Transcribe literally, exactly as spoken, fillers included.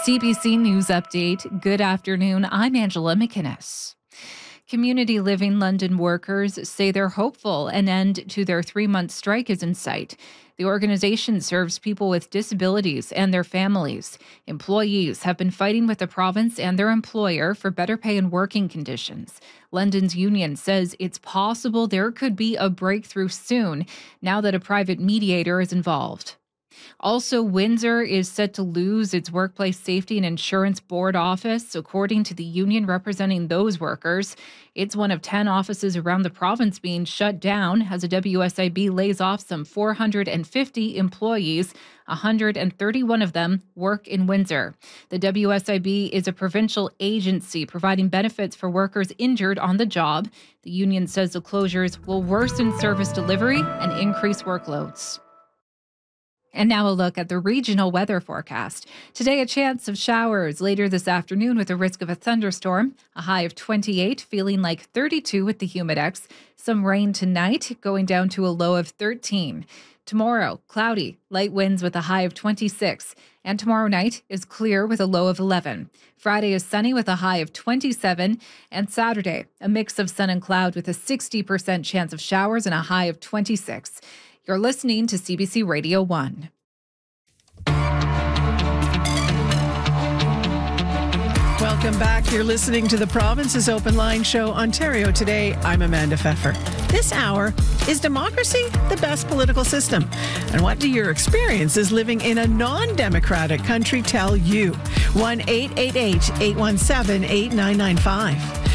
C B C News Update. Good afternoon. I'm Angela McInnes. Community Living London workers say they're hopeful an end to their three-month strike is in sight. The organization serves people with disabilities and their families. Employees have been fighting with the province and their employer for better pay and working conditions. London's union says it's possible there could be a breakthrough soon now that a private mediator is involved. Also, Windsor is set to lose its Workplace Safety and Insurance Board office, according to the union representing those workers. It's one of ten offices around the province being shut down as a W S I B lays off some four hundred fifty employees. one hundred thirty-one of them work in Windsor. The W S I B is a provincial agency providing benefits for workers injured on the job. The union says the closures will worsen service delivery and increase workloads. And now a look at the regional weather forecast. Today, a chance of showers later this afternoon with a risk of a thunderstorm. A high of twenty-eight, feeling like thirty-two with the humidex. Some rain tonight, going down to a low of thirteen. Tomorrow, cloudy, light winds with a high of twenty-six. And tomorrow night is clear with a low of eleven. Friday is sunny with a high of twenty-seven. And Saturday, a mix of sun and cloud with a sixty percent chance of showers and a high of twenty-six. You're listening to C B C Radio one. Welcome back. You're listening to the Province's Open Line Show, Ontario Today. I'm Amanda Pfeffer. This hour, is democracy the best political system? And what do your experiences living in a non-democratic country tell you? one eight eight eight, eight one seven, eight nine nine five.